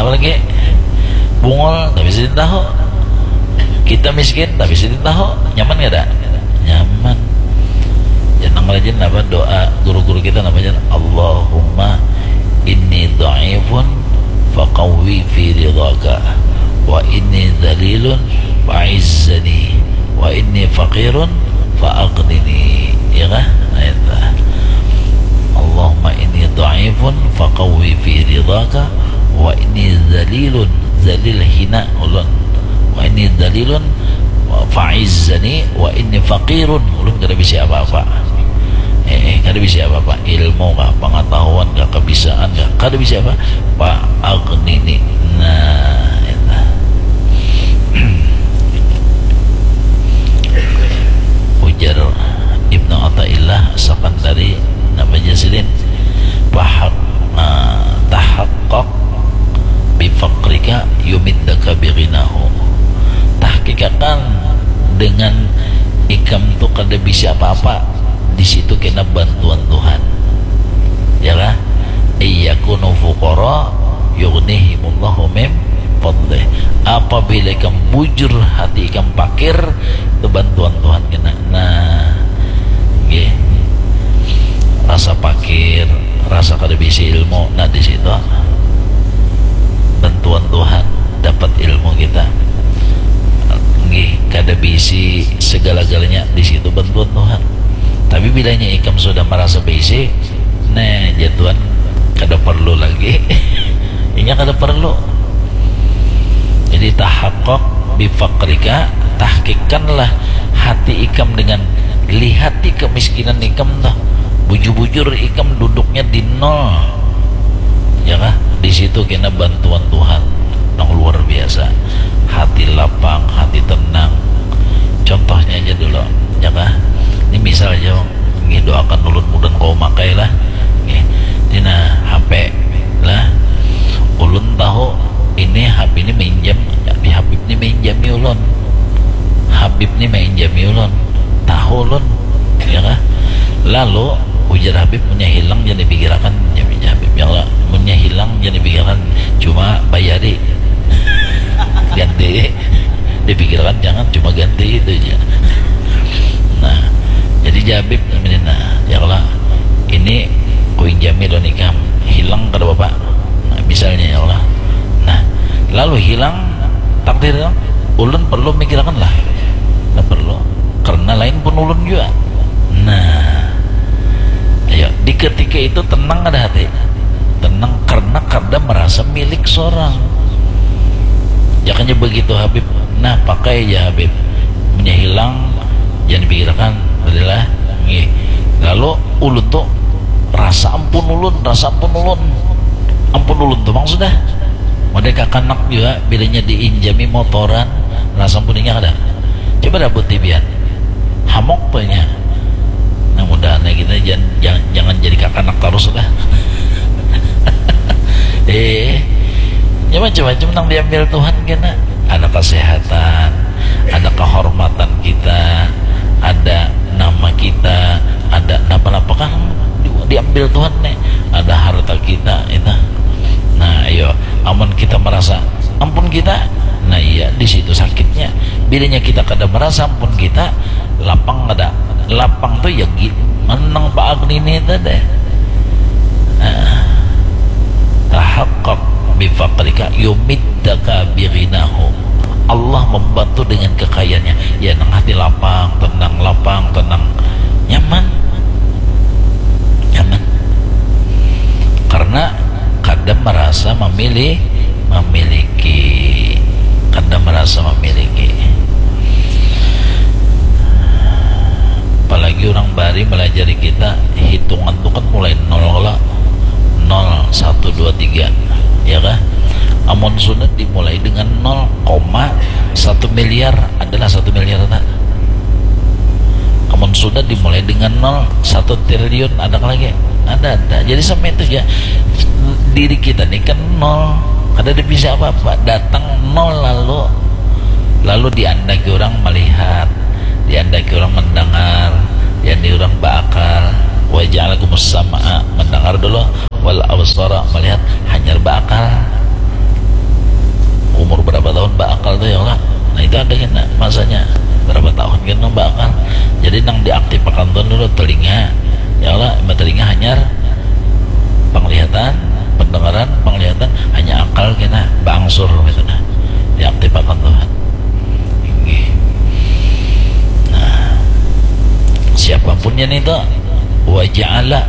apalagi bungol tapi bisa tahu, kita miskin tapi bisa tahu, nyaman gak ada? Nyaman. Jangan rajin apa doa guru-guru kita namanya Allahumma inni dha'ifun faqawwi fi ridhaka wa inni dhalilun fa'izzani wa inni faqirun fa'aghnini, ya kan? Itu Allahumma inni dha'ifun faqawwi fi ridhaka wa inni dhalilun, dhalil hina ulun, wa inni dhalilun fa'izzani wa inni faqirun, ulun gak bisa apa-apa. Kada bisa apa-apa, ilmu kah, pengetahuan kah, kebisaan kah, kada bisa apa, Pak Agnini. Nah, itu. Ujar Ibnu Athaillah Sakandari namanya Sidin, tahaqqaq bifaqrika yumiddaka bighinahu. Tahqiqakan dengan ikam tu kada bisa apa-apa, di situ kena bantuan Tuhan, ya kan? Iyakunu fuqara yughnihimullahu min fadlih. Apabila ikam bujur hati, ikam fakir, itu bantuan Tuhan kena. Nah, okay. Rasa fakir, rasa kada bisa ilmu, nah di situ bantuan Tuhan, dapat ilmu kita. Kada bisa segala-galanya, di situ bantuan Tuhan. Tapi bilanya ikam sudah merasa basic, nah jatuhan kada perlu lagi. Inya kada perlu. Jadi tahaqqaq bifaqrika, tahqiqkanlah hati ikam dengan lihati kemiskinan ikam dah. Bujur-bujur ikam duduknya di nol, ya kah? Di situ kena bantuan Tuhan yang luar biasa. Hati lapang, hati tenang. Contohnya aja dulu, ya kah? Ini misal aja, doakan ulun mudah kau makai lah, dina HP lah. Ulun tahu ini HP ini minjam, tapi Habib ini minjami ulun, Habib ini minjami ulun, tahu ulun, ya kah? Lalu ujar Habib punya hilang jadi pikirkan minjami Habib, ya Allah punya hilang jadi pikirkan cuma bayari ganti, dipikirkan jangan cuma ganti itu aja. Nah, jadi Habib nah, ya Allah ini koin jami dan ikam hilang kada bapak, nah, misalnya ya Allah. Nah, lalu hilang takdir ulun perlu mikirkan lah, nah perlu karena lain pun ulun juga. Nah, ayo di ketika itu tenang ada hati, tenang karena kada merasa milik seorang. Jangannya begitu Habib. Nah, pakai aja Habib punya hilang jangan dipikirkan adalah nih. Lalu ulun tuh rasa ampun ulun, ampun ulun tuh bang sudah. Mereka kanak juga bilanya diinjami motoran, rasa ampuninya ada. Coba dapat tibian, hamok punya. Nah mudah-mudahan kita jangan jadi kakanak terus sudah. Macam-macam nang diambil Tuhan kena. Ada kesehatan, ada kehormatan kita, ada nama kita, ada apa-apa kan diambil Tuhan nih. Ada harta kita itu. Nah, ayo aman kita merasa ampun kita. Nah iya, di situ sakitnya. Bilanya kita kada merasa ampun kita, lapang ada. Lapang tuh ya gitu. Menang Pak Agni ini tadi. Tahaqqaq bifaqrika yumiddaka bighinahu. Allah membantu dengan kekayaannya. Ya nang hati lapang, tenang, nyaman. Karena kadang merasa memiliki, kadang merasa memiliki. Apalagi orang bari melajari kita, hitungan itu kan mulai nol lah, 0, 1, 2, 3, ya kah? Amun sunat dimulai dengan 0,1 miliar adalah 1 miliar tak? Amun sunat dimulai dengan 1 triliun ada lagi? Ada. Jadi sampai itu ya diri kita nih kan 0, ada bisa apa-apa, datang 0 lalu diandaki orang melihat, diandaki orang mendengar, diandaki orang bakal, wa ja'alakumus sama'a mendengar dulu, wal absara melihat, hanya bakal. ada kena masanya berapa tahun kena bakal. Jadi nang diaktifkan dulu telinga, ya Allah, telinga hanyar penglihatan, pendengaran, penglihatan, hanya akal kena bangsur gitu nah. Diaktifkan Tuhan. Nah, siapapun yang itu waja'ala,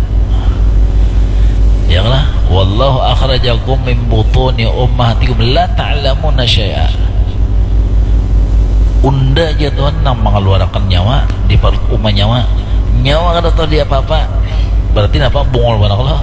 ya Allah, wallahu akhrajakum min butuni ummahatikum la ta'lamuna syai'a. Unda aja Tuhan nang mengeluarkan nyawa di perut umat nyawa kada tahu dia apa-apa. Berarti apa bungol banget Allah.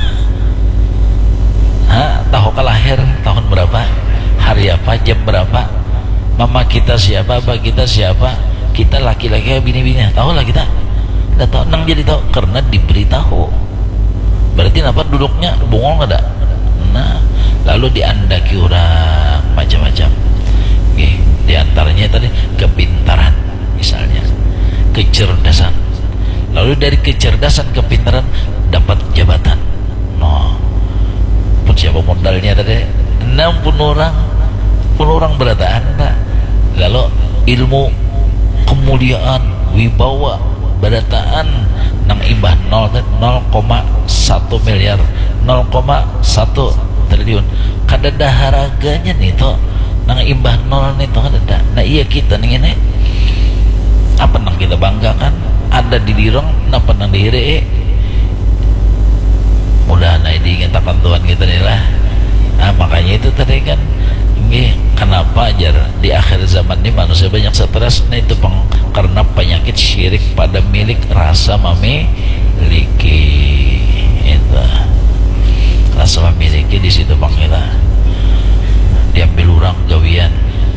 Tahu lahir tahun berapa, hari apa, jam berapa, mama kita siapa, abah kita siapa, kita laki-laki bini-bini, tahu lah kita. Tidak tahu, nang jadi tahu karena diberitahu. Berarti apa duduknya bungol ada. Nah, lalu diandaki orang macam-macam. Oke, diantaranya tadi kepintaran, misalnya kecerdasan. Lalu dari kecerdasan kepintaran dapat jabatan. No, pun siapa modalnya tadi? 60 orang berataan tak. Lalu ilmu, kemuliaan, wibawa, berataan nang imbah 0,1 miliar, 0,1 triliun. Kada dah harganya nih toh. Nang imbah 0 nih toh ada. Nah iya kita nih ini. Apa nang kita banggakan? Ada di dirong, napa nang dihire? Mudah nah diingatkan Tuhan kita nih lah. Nah makanya itu tadi kan. Kenapa ajar di akhir zaman ini manusia banyak stres? Nah itu karena penyakit syirik pada milik rasa memiliki. Itu rasa memiliki di situ bang kita diambil orang gawian.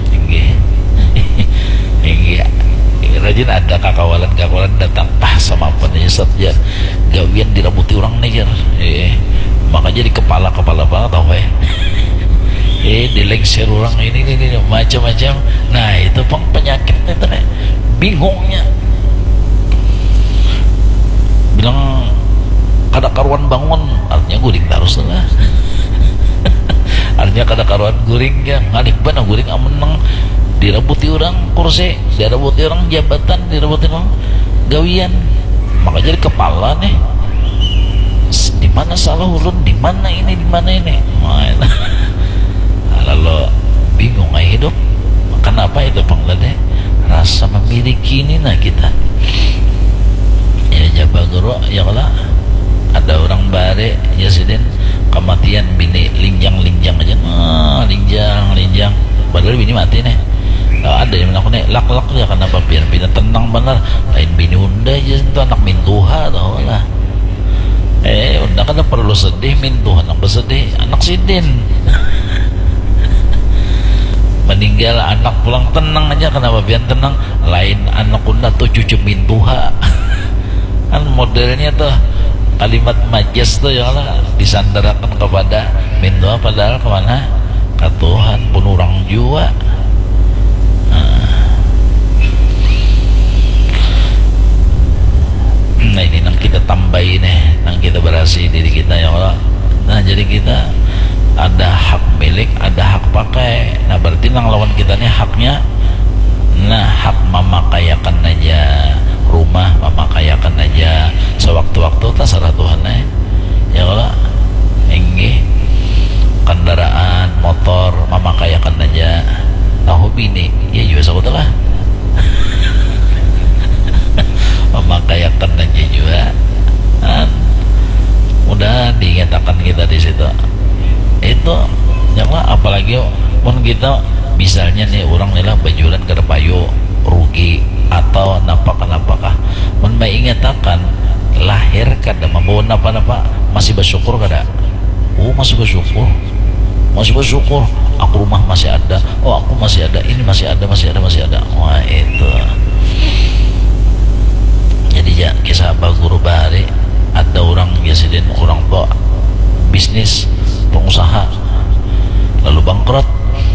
Rajin ada kakawalan datang sama apa nih saja gawian dirabuti orang nih maka jadi kepala banget tau dilengser orang ini macam-macam. Nah itu penyakitnya itu bingungnya bilang kada karuan bangun artinya guring terus lah. Artinya kada karuan guring ya ngalik bana guring ameneng dirabuti orang kursi, dirabuti orang jabatan, dirabuti orang gawian, maka jadi kepala nih di mana salah urun, di mana ini. Lalu bingung hidup. Kenapa itu penglade? Rasa memiliki ini nah kita. Ya jaba guru ya Allah. Ada orang bare ya sidin kematian bini linjang aja. Linjang. Padahal bini mati nih. Ada yang melakukan lak ya kenapa biar bina tenang benar. Lain bini unda aja itu anak mintuha tau lah. Unda kan perlu sedih mintuha anak bersedih anak sidin. Meninggal anak pulang tenang aja kenapa biar tenang. Lain anak unda tuh cucu mintuha. Kan modelnya tuh kalimat majas tuh ya Allah disandarakan kepada mintuha padahal kemana? Ke Tuhan pun orang jua. Nah ini nang kita tambahin nang kita berasi diri kita ya Allah. Nah jadi kita ada hak milik, ada hak pakai. Nah berarti nang lawan kita nih haknya, nah hak memakayakan aja rumah, memakayakan aja sewaktu-waktu terserah Tuhan ya Allah. Enggih kendaraan motor memakayakan aja. Tahu bini ya juga sahabat lah. Memakayakan aja juga. Mudah diingatkan kita di situ. Itu jangan apalagi pun kita misalnya nih orang nilah bajulan ke payu rugi atau napakah mengingatkan lahir kada membawa napa masih bersyukur kada? Masih bersyukur aku rumah masih ada, aku masih ada, ini masih ada. Wah itu jadi ya kisah guru bahari ada orang biasidin orang tua bisnis pengusaha lalu bangkrut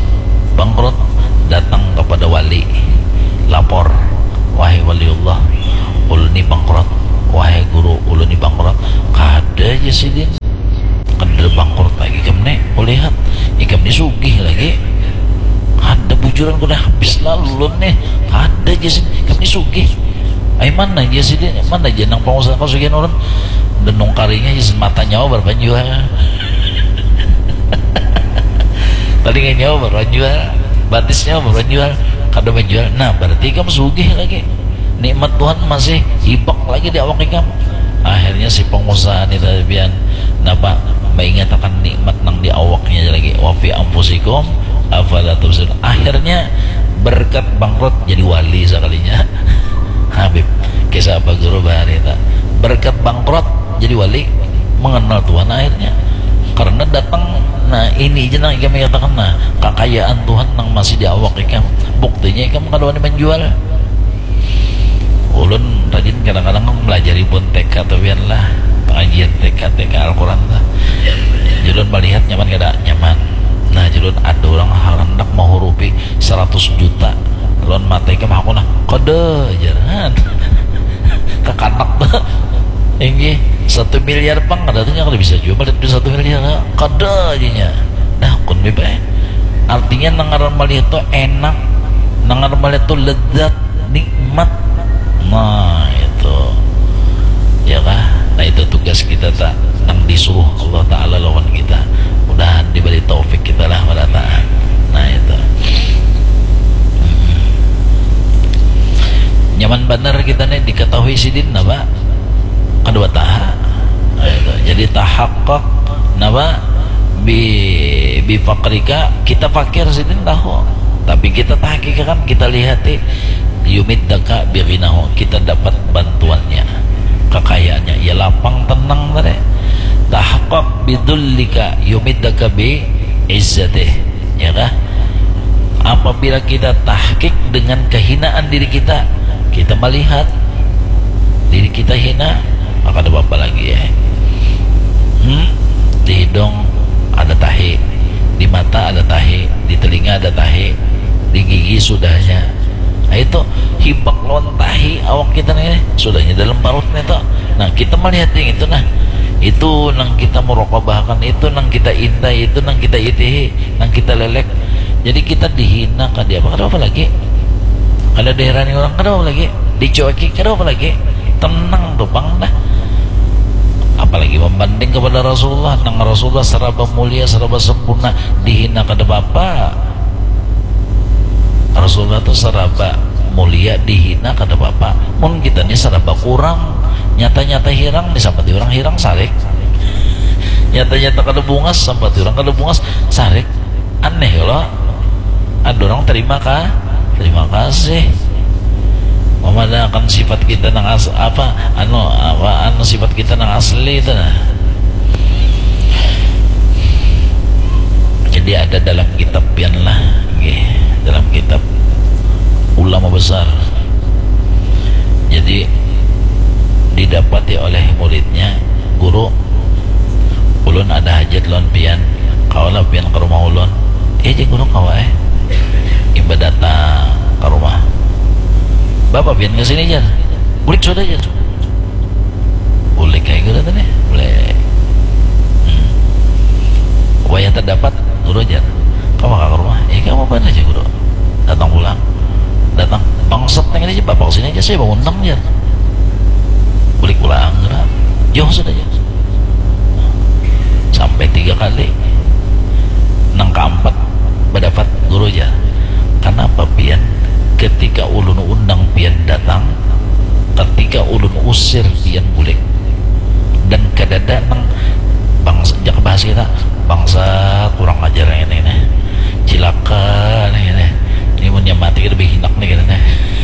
datang kepada wali lapor, wahai waliullah uluni bangkrut, wahai guru uluni bangkrut. Kada aja sidin kada bangkrut lagi kemne lihat ikam ni sugih lagi ada bujuran gue dah habis lalu nih, ada aja sih kami sugih. Ay mana aja sih dia, mana aja nang pengusaha kau sugihan orang denung karinya aja mata nyawa berapa jual. Tadi nggak nyawa berapa jual, batisnya berapa jual, kada menjual. Nah berarti kamu sugih lagi, nikmat Tuhan masih hibak lagi di awak kamu. Akhirnya si pengusaha ini tabian napa mengatakan nikmat nang di awaknya lagi, wa fi anfusikum afala tubsirun. Akhirnya berkat bangkrut jadi wali sekalinya. Habib kisah apa guru bahari tak berkat bangkrut jadi wali, mengenal Tuhan akhirnya karena datang. Nah ini aja nang kami katakan, nah kekayaan Tuhan nang masih di awak ikam, buktinya ikam kalau menjual. Ulun rajin kadang-kadang melajari pun TK atau biarlah pengajian TK Al-Quran lah. Julun melihat nyaman kada nyaman. Nah julun ada orang hendak mau hurupi 100 juta. Ulun mata ikam aku nah kode jaran kekanak dah. Ini 1 miliar pang ada tuh kalau bisa jual balik 1 miliar kode aja. Nah kun bebek. Artinya nangaran melihat itu enak, nangaran melihat itu lezat, nikmat. Nah itu ya kah. Nah itu tugas kita tak nang disuruh Allah Ta'ala lawan kita, mudahan diberi taufik kita lah pada taat. Nah itu nyaman benar kita nih diketahui sidin napa kedua taha. Nah, itu. Jadi tahaqqaq napa bi fakrika, kita fakir sidin tahu, tapi kita tahqiqan kita lihat yumiddaka bighinahu, kita dapat bantuannya, kekayaannya, ya lapang tenang tadi. Tahaqqaq bidullika yumiddaka bi izzatih, ya kah? Apabila kita tahqiq dengan kehinaan diri kita, kita melihat diri kita hina, maka ada apa lagi ya? Di hidung ada tahi, di mata ada tahi, di telinga ada tahi, di gigi sudahnya. Nah itu hibak lawan tahi awak kita nih sudahnya dalam parutnya itu. Nah kita melihat yang itu, nah itu nang kita merokobahkan, itu nang kita indah, itu nang kita itihi, nang kita lelek. Jadi kita dihina kan dia apa lagi, ada daerah nih orang kada apa lagi, dicueki kada apa lagi, tenang tuh bang dah. Apalagi membanding kepada Rasulullah, nang Rasulullah serba mulia, serba sempurna, dihina kada apa. Rasulullah itu serba mulia, dihina kada apa. Mun kita ni serba kurang, nyata-nyata hirang disambati orang hirang sarik, nyata-nyata kada bungas sambati orang kada bungas sarik. Aneh loh. Ada orang terima kasih memadakan sifat kita nang anu sifat kita nang asli itu. Nah. Jadi ada dalam kitab pian lah, dalam kitab ulama besar. Jadi didapati oleh muridnya, guru ulun ada hajat lon pian, kaulah pian ke rumah ulun. Jadi guru kawai iba datang ke rumah. Bapak pian ke sini aja. Bulik sudah aja. Bulik kayak gitu tadi. Boleh. Waya terdapat guru aja. Kamu ke rumah? Kamu apa aja guru? Datang pulang. Datang bangsat neng aja bapak sini aja, saya bangun undang aja. Bulik pulang gerak. Jauh sudah aja. Sampai 3 kali. Nang keempat berdapat guru aja. Kenapa pian? Ketika ulun undang pian datang, ketika ulun usir pian bulik, dan kadada nang bangsa jak bahas kita bangsa kurang ajar ini cilaka ini punya mati lebih hinak nih katanya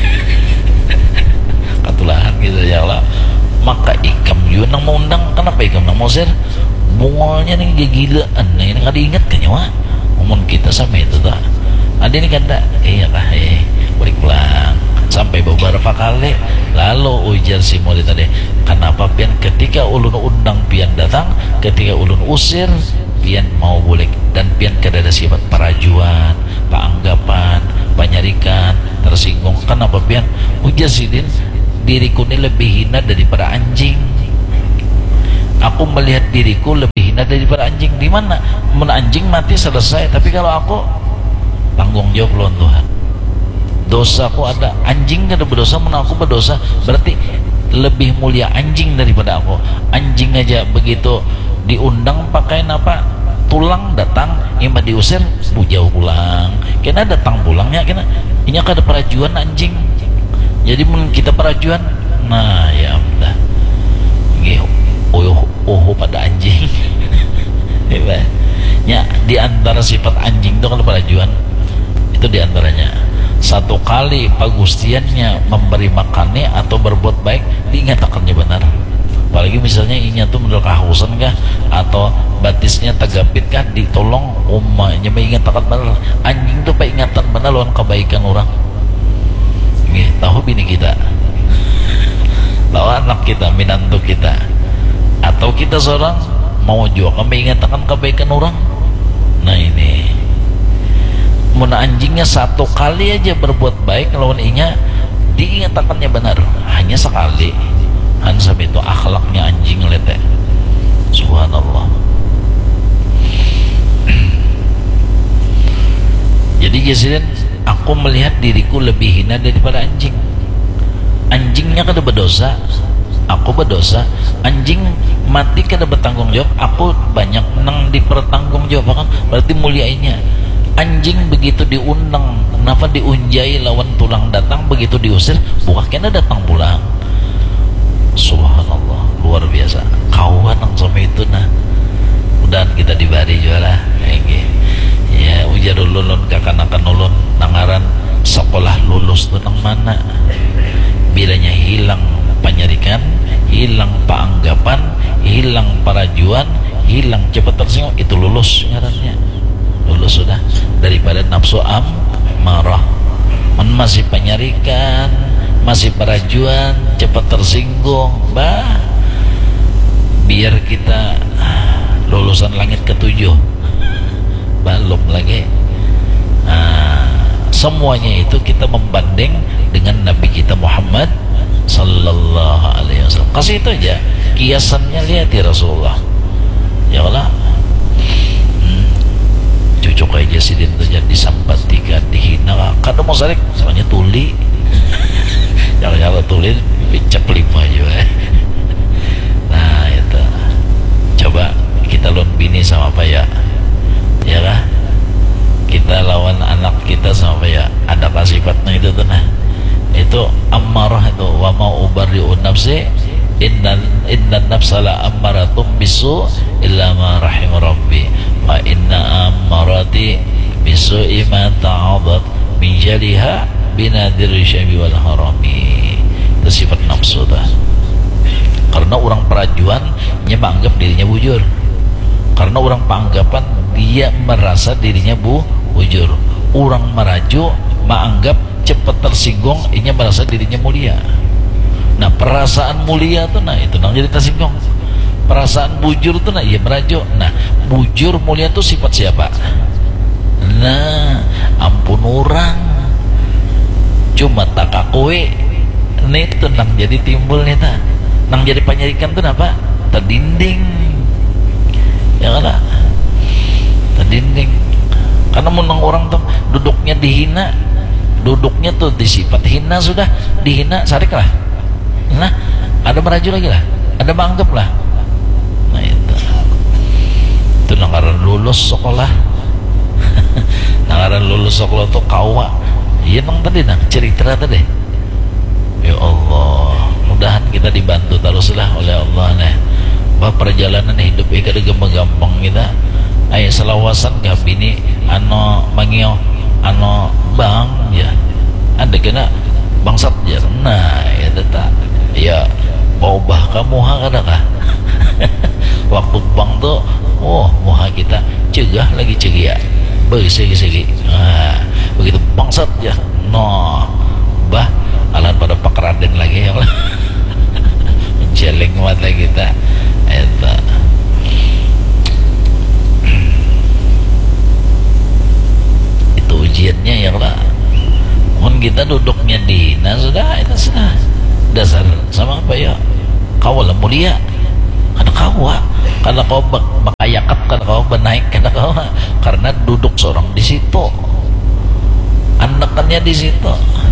katulahan gitu ya Allah. Maka ikam juga nang mau undang, kenapa ikam nang mau usir? Bungolnya nih gilaan nih, nggak diingat kan nyawa ngomong kita sama itu tak ada ini kata iya kah balik pulang sampai beberapa kali. Lalu ujar si murid tadi, kenapa pian ketika ulun undang pian datang, ketika ulun usir pian mau bulik, dan pian kada ada sifat parajuan, paanggapan, panyarikan, tersinggung. Kenapa pian? Ujar sidin, diriku ini lebih hina daripada anjing. Aku melihat diriku lebih hina daripada anjing. Di mana? Mun anjing mati selesai, tapi kalau aku tanggung jawab lawan Tuhan. Dosaku ada, anjing kada berdosa, mun aku berdosa berarti lebih mulia anjing daripada aku. Anjing aja begitu diundang pakai apa tulang datang, imah diusir jauh pulang, kena datang pulangnya, kena ini kada perajuan anjing. Jadi mun kita perajuan, nah ya udah pada anjing. Ya, di antara sifat anjing itu kalau perajuan itu diantaranya satu kali pagustiannya memberi makannya atau berbuat baik diingatakannya benar. Apalagi misalnya inya tuh menurut kehausan kah atau batisnya tegapit kah, ditolong umahnya mengatakan benar. Anjing tuh pak ingatan benar lawan kebaikan orang. Nih, tahu bini kita lawan anak kita, minantu kita, atau kita seorang mau juga mengatakan kebaikan orang. Nah ini mun anjingnya satu kali aja berbuat baik lawan inya diingatakannya benar hanya sekali. Hansam itu akhlaknya anjing lete. Subhanallah. Jadi jasiden aku melihat diriku lebih hina daripada anjing. Anjingnya kada berdosa, aku berdosa. Anjing mati kada bertanggung jawab, aku banyak nang dipertanggung jawab kan, berarti muliainya. Anjing begitu diundang, kenapa diunjai lawan tulang datang, begitu diusir bukan kena datang pulang. Subhanallah, luar biasa. Kawan nang sama itu nah. Udah kita dibari juara. Ya ujar ulun kakanakan ulun nangaran sekolah lulus tuh nang mana. Bilanya hilang penyarikan, hilang paanggapan, hilang parajuan, hilang cepat tersinggung, itu lulus ngarannya. Lulus sudah daripada nafsu marah. Masih penyarikan, masih perajuan, cepat tersinggung, biar kita lulusan langit ke-7 belum lagi. Semuanya itu kita membanding dengan Nabi kita Muhammad sallallahu alaihi wasallam. Kasih itu aja kiasannya, lihat ya Rasulullah. Ya Allah, cucuk aja sidin tuh jadi disampatikan, dihina, kadang mau sarik soalnya tuli. Jangan tuli picap 5 juga. Nah itu coba kita lawan bini sama apa ya kah, kita lawan anak kita sama apa ya, ada sifatnya itu tuh. Nah itu ammarah itu, wa mau ubarri'u nafsi inna nafsala ammaratum bisu illa ma rahim rabbi wa inna ammarati bisu ima ta'adat min jaliha binadir syabi wal harami. Itu sifat nafsu dah. Karena orang perajuan dia menganggap dirinya bujur, karena orang panggapan dia merasa dirinya bujur. Orang meraju menganggap cepat tersinggung, ini merasa dirinya mulia. Nah perasaan mulia tuh nah itu nang jadi tersinggung. Perasaan bujur tuh nah iya merajuk. Nah bujur mulia tuh sifat siapa? Nah ampun orang cuma tak akui nih tuh nang jadi timbul nih ta, nang jadi penyarikan tuh apa? Terdinding ya kan? Terdinding. Karena menang orang tuh duduknya dihina, duduknya tuh disifat hina, sudah dihina sarik lah. Nah ada meraju lagi lah, ada menganggap lah. Nah itu nangaran lulus sekolah. Nangaran lulus sekolah tuh kawa. Iya nang tadi nang cerita tadi. Ya Allah, mudahan kita dibantu teruslah oleh Allah nih. Bah perjalanan hidup ini kada gampang kita. Ayo selawasan gak bini ano mangio ano bang ya. Ada kena bangsat ya. Nah ya tetap ya baubah kamu ada kah? Waktu bang tuh muha kita cegah lagi cegia bersegi-segi. Nah begitu bangsat ya no bah alan pada pakeraden lagi ya menceleng mata kita eta. Itu ujiannya ya lah. Mun kita duduknya dihina sudah itu sudah dasar sama apa ya, kau lah mulia karena kau karena kau bakayakat, karena kau benaik, karena kau karena duduk seorang di situ. Anakannya di situ.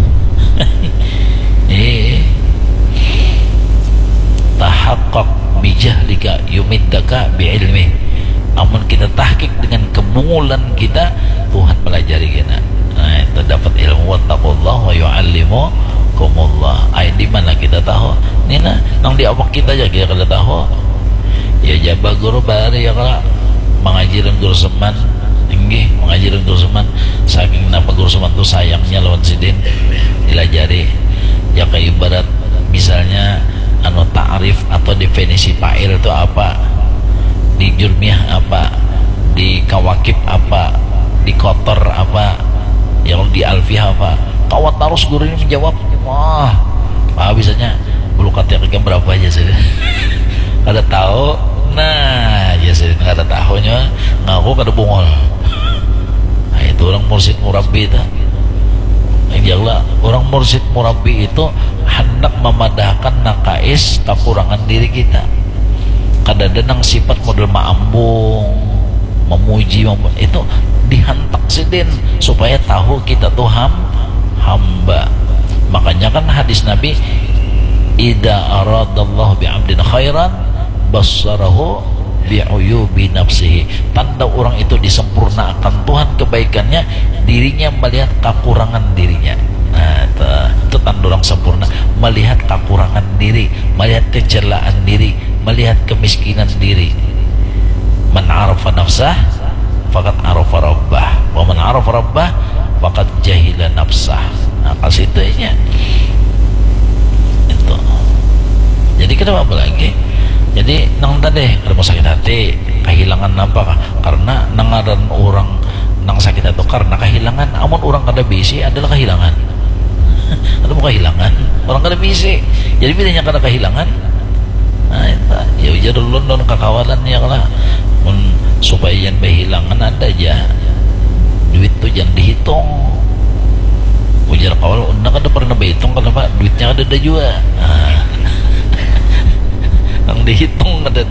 Tahaqqaq bijahlika yumiddaka biilmi. Amun kita tahqiq dengan kemungulan kita, Tuhan pelajari kita. Nah, itu dapat ilmu. Wattaqullah wa yu'allimukumullah. Ay di mana kita tahu? Nina nang di awak kita aja kita kada tahu. Ya jaba guru bari ya kala mengajiran guru seman. Tinggi mengajiran guru seman. Saking napa guru seman tuh sayangnya lawan sidin dilajari. Ya kayak ibarat misalnya anu ta'rif atau definisi fa'il itu apa, di jurmiyah apa, di kawakib apa, di kotor apa, yang di alfiyah apa. Kawat terus guru ini menjawab, wah bisanya bulu katanya ke berapa aja sih. Kada tahu. Nah ya sih kada tahunya ngaku kada bungol. Nah itu orang mursid murabbi itu. Insyaallah orang mursid murabbi itu hendak memadahkan nakais kekurangan diri kita. Kadang-kadang sifat model maambung, memuji, itu dihantak sidin supaya tahu kita tuh hamba. Makanya kan hadis Nabi, idza aradallahu bi'abdin khairan bassarahu bi'uyubi nafsihi. Tanda orang itu disempurnakan Tuhan kebaikannya, dirinya melihat kekurangan dirinya. Nah, itu tanda orang sempurna, melihat kekurangan diri, melihat kecelaan diri, melihat kemiskinan diri. Man arafa nafsah faqad arafa rabbah, wa man arafa rabbah faqad jahila nafsah. Nah, pas itunya itu. Jadi kenapa apa lagi? Jadi nang tadi ada sakit hati, kehilangan apa? Karena nangaran orang nang sakit hati karena kehilangan. Amun orang kada bisi adalah kehilangan. Atau bukan kehilangan, orang kada bisi. Jadi bedanya kada kehilangan. Nah, itu ya ujar dulu don kakawalan ya lah. Supaya yang kehilangan ada aja. Duit tuh jangan dihitung. Ujar kawal, unda kada pernah berhitung kenapa duitnya ada juga. Nah, yang dihitung ada.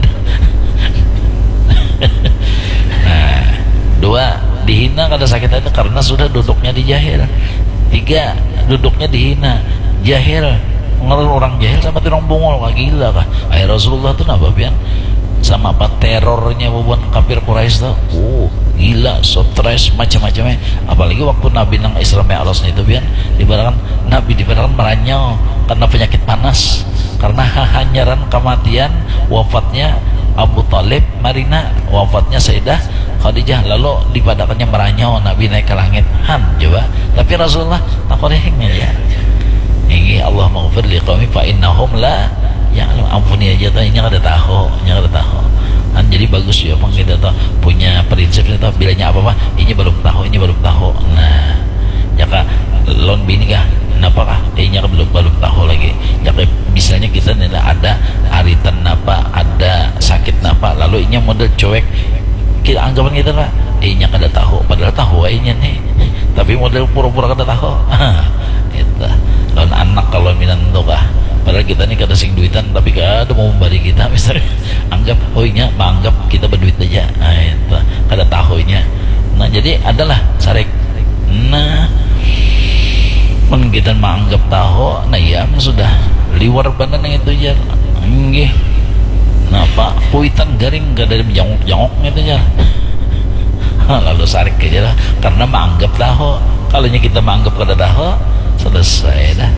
Nah, dua, dihina kada sakit hati karena sudah duduknya di jahil. Tiga, duduknya dihina jahil, ngaran orang jahil sama orang bungol, gak gila kah? Ayah Rasulullah tuh napa pian sama apa terornya bubuan kafir Quraisy tuh, gila, stres macam-macamnya. Apalagi waktu Nabi nang Isra Mi'raj itu pian, dibarakan Nabi dibarakan meranyau karena penyakit panas, karena hanyaran kematian wafatnya Abu Talib, Marina wafatnya Sayyidah Khadijah, lalu dipadakannya meranyau Nabi naik ke langit. Coba, tapi Rasulullah takorehnya ya. Ini Allah maghfir liqaumi fa innahum la ya'lam. Ampuni aja tanya kada tahu, jadi bagus ya pang kita tahu punya prinsip kita bilanya apa ini belum tahu. Nah, ya kah lon bini kah napa kah ini belum tahu lagi. Ya kah misalnya kita ada aritan napa, ada sakit napa, lalu ini model cuek, kita anggapan kita lah ini kada tahu, padahal tahu ini nih, tapi model pura-pura kada tahu. Itu lawan anak kalau minan tuh kah, padahal kita nih kada sing duitan tapi kada mau memberi kita, misalnya anggap menganggap kita berduit aja. Nah itu kada tahunya. Nah jadi adalah sarek. Nah men kita menganggap tahu, nah ya sudah liwar badan yang itu aja. Nggih. Nah pak kuitan garing gak ada jangok-jangoknya itu aja. Lalu sarek aja lah karena menganggap tahu. Kalau kita menganggap kada tahu, selesai dah.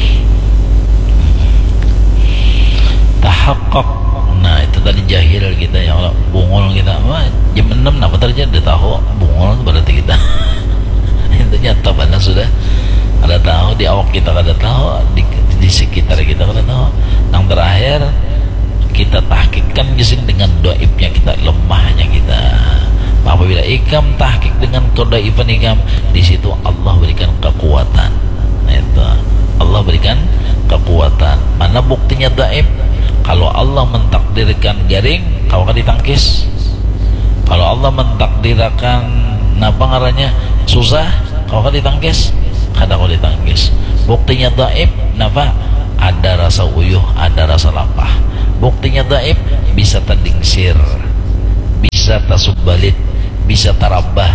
Tahaqqaq. Nah itu tadi jahil kita, ya Allah, bungol kita. Jam 6 napa terjadi tahu bungol berarti kita. Itu nyata benar sudah. Ada tahu di awak kita kada tahu, di sekitar kita kada tahu. Yang terakhir kita tahkikkan gising dengan doibnya kita, lemahnya kita. Apabila ikam tahkik dengan kedaifan ikam, di situ Allah berikan kekuatan. Itu Allah berikan kekuatan. Mana buktinya daib? Kalau Allah mentakdirkan garing, kau akan ditangkis. Kalau Allah mentakdirkan napa ngarannya susah, kau akan ditangkis. Kada kau ditangkis. Buktinya daib napa? Ada rasa uyuh, ada rasa lapah. Buktinya daib bisa terdingsir, bisa tasubbalit, bisa tarabah,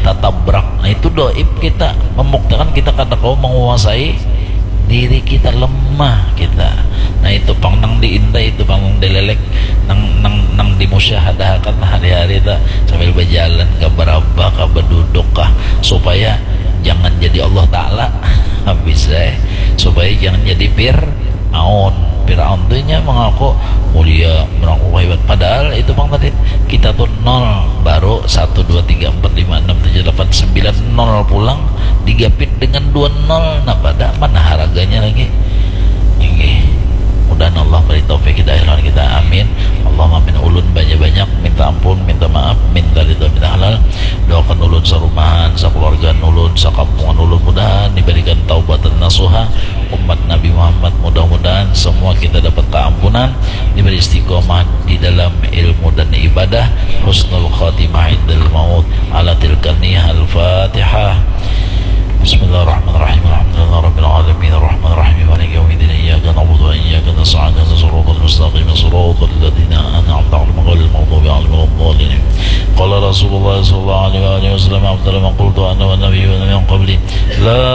kita tabrak. Nah itu doib kita membuktikan kita kata kau menguasai diri kita, lemah kita. Nah itu pang nang diintai, itu pang dilelek nang dimusyahadakan hari-hari tak sambil berjalan ke berapa ke berduduk kah, supaya jangan jadi Allah Ta'ala habis supaya jangan jadi Fir'aun tuh nya mengaku mulia, mengaku hebat, padahal itu bang tadi kita tuh 0, baru 1, 2, 3, 4, 5, 6, 7, 8, 9, 0 pulang digapit dengan 2 0. Nah pada mana harganya lagi ini. Mudah-mudahan Allah beri taufik hidayah kita, amin. Allahumma min ulun banyak-banyak minta ampun, minta maaf, minta ridha, minta halal. Doakan ulun sarumahan, sakeluarga ulun, sakampungan ulun, mudah diberikan taubatan nasuha. Umat Nabi Muhammad mudah-mudahan semua kita dapat keampunan, diberi istiqomah di dalam ilmu dan ibadah, husnul khatimah indal maut. Ala tilka nihal Fatihah. Bismillahirrahmanirrahim. Alhamdulillah rabbil alamin arrahmanir rahim maliki yaumiddin iyyaka na'budu wa iyyaka nasta'in ihdinas siratal mustaqim siratal ladzina an'amta 'alaihim ghairil maghdubi 'alaihim waladdallin. Qala Rasulullah sallallahu alaihi wasallam afdalu ma qultu ana wan nabiyyuna min qabli la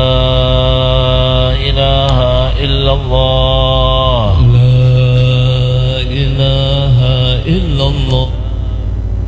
ilaha illallah, la ilaha illallah.